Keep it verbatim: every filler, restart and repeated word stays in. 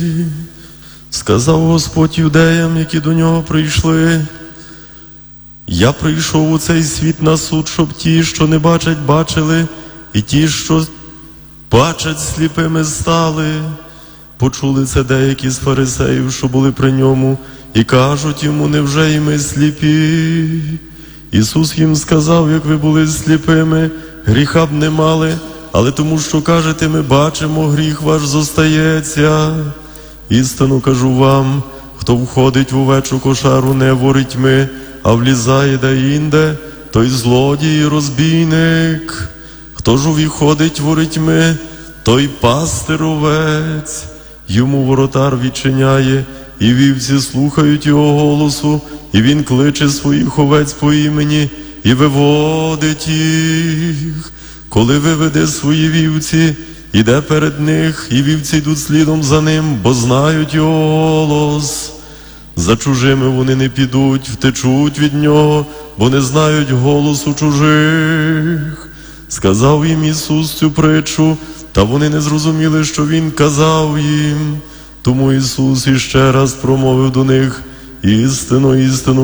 Сказав Господь юдеям, які до нього прийшли: я прийшов у цей світ на суд, щоб ті, що не бачать, бачили, і ті, що бачать, сліпими стали. Почули це деякі з фарисеїв, що були при ньому, і кажуть йому: невже і ми сліпі? Ісус їм сказав: як ви були сліпими, гріха б не мали, але тому, що кажете, ми бачимо, гріх ваш зостається. Істину кажу вам, хто входить в овечу кошару не ворітьми, а влізає де-інде, той злодій і розбійник. Хто ж увіходить ворітьми, той пастир овець. Йому воротар відчиняє, і вівці слухають його голосу, і він кличе своїх овець по імені і виводить їх. Коли виведе свої вівці, іде перед них, і вівці йдуть слідом за ним, бо знають його голос. За чужими вони не підуть, втечуть від нього, бо не знають голосу чужих. Сказав їм Ісус цю притчу, та вони не зрозуміли, що Він казав їм. Тому Ісус іще раз промовив до них: істинно, істинно